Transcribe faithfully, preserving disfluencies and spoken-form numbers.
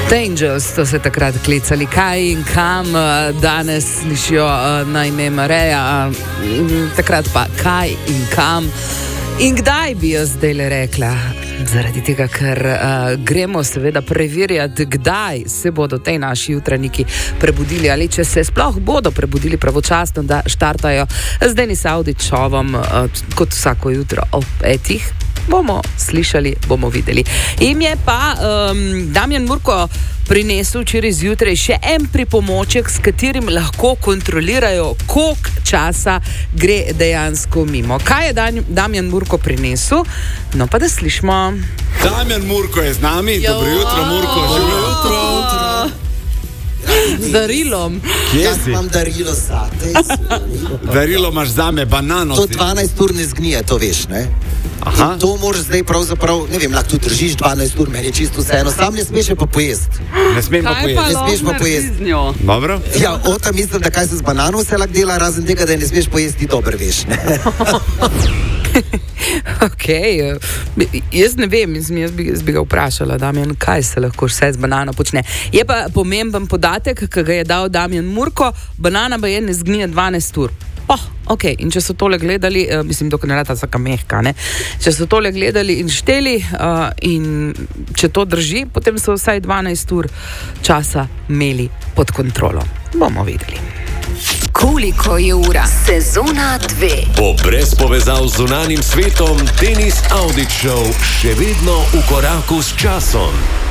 Angels, to se takrat klicali, kaj in kam, danes slišijo na ime Mareja, takrat pa kaj in kam in kdaj bi jo zdaj le rekla. Zaradi tega, ker uh, gremo seveda preverjati, kdaj se bodo tej naši jutranjiki prebudili ali če se sploh bodo prebudili pravočasno, da štartajo z Denis Avdićovom uh, kot vsako jutro ob petih. Bomo slišali, bomo videli. Im je pa um, Damjan Murko prinesel včeraj zjutraj še en pripomoček, s katerim lahko kontrolirajo, koliko časa gre dejansko mimo. Kaj je Dan- Damjan Murko prinesel? No pa da slišimo. Damjan Murko je z nami. Jo. Dobro jutro, Murko. Dobro jutro. Z darilom. Kje si? Imam darilo sate. Darilo imaš zame, banano. To dvanajst ur ne zgnije, to veš, ne? Aha. In to moraš zdaj pravzaprav, ne vem, lahko tu držiš dvanajst ur, meni je čisto vseeno, sam ne smeš pa pojesti. Ne smeš pa pojesti. Ne smeš pa pojesti. Dobro. Ja, o tam mislim, da kaj se z banano vse lahko dela, razen tega, da ne smeš pojesti, ti dober veš, ne? Ok, jaz ne vem, mislim, jaz, bi, jaz bi ga vprašala, Damjan, kaj se lahko vse z banano počne. Je pa pomemben podatek, ki ga je dal Damjan Murko, banana pa je ne zgnije dvanajst ur. Oh, ok, in če so tole gledali, uh, mislim, dokaj ne rata taka mehka, ne? Če so tole gledali in šteli uh, in če to drži, potem so vsaj dvanajst ur časa imeli pod kontrolo. Bomo videli. Koliko je ura? Sezona dve. Bo brez povezav z zunanjim svetom Denis Avdić Show še vedno v koraku s časom.